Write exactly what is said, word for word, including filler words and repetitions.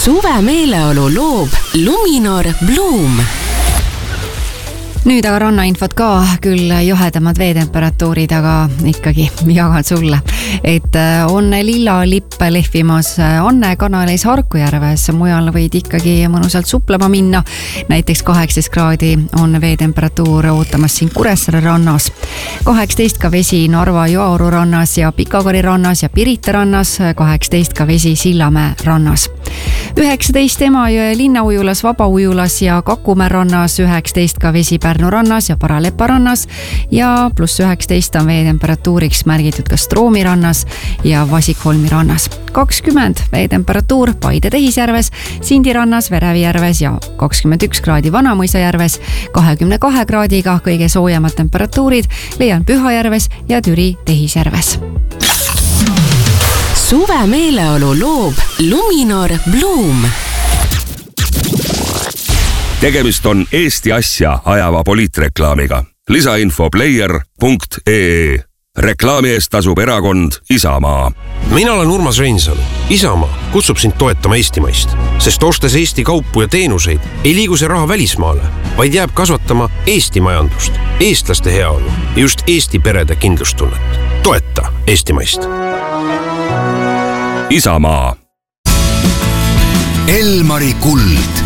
Suve meeleolu loob Luminor Bloom. Nüüd aga rannainfot ka, küll johedamad veetemperatuurid, aga ikkagi jagan sulle, et on lilla lipp lehvimas Anne kanalis Harkujärves, mujal võid ikkagi mõnusalt suplema minna. Näiteks kaheksateist kraadi on veetemperatuur ootamas siin Kuressaare rannas, kaheksateist ka vesi Narva Joaoru rannas ja Pikakori rannas ja Pirita rannas, kaheksateist ka vesi Sillamäe rannas. üheksateist Emajõe linnaujulas, Vabaujulas ja Kakumäe rannas, üheksateist ka vesi Pärnu rannas ja Paralepa rannas ja pluss üheksateist on veetemperatuuriks märgitud ka Stroomi rannas ja Vasikholmi rannas. kakskümmend veetemperatuur Paide Tehisjärves, Sindi rannas, Verevijärves ja kakskümmend üks kraadi Vanamõisajärves, kahekümne kahe kraadiga kõige soojemad temperatuurid leian Pühajärves ja Türi Tehisjärves. Suve meeleolu loob Luminor Bloom. Tegemist on Eesti asja ajava poliitreklaamiga. Lisainfo player punkt ee. Reklaami eest tasub erakond Isamaa. Mina olen Urmas Reinsalu. Isamaa kutsub sind toetama Eestimaist, sest ostes Eesti kaupu ja teenuseid ei liigu see raha välismaale, vaid jääb kasvatama Eesti majandust, eestlaste heaolu ja just Eesti perede kindlustunnet. Toeta Eestimaist. Isamaa. Elmari kuld.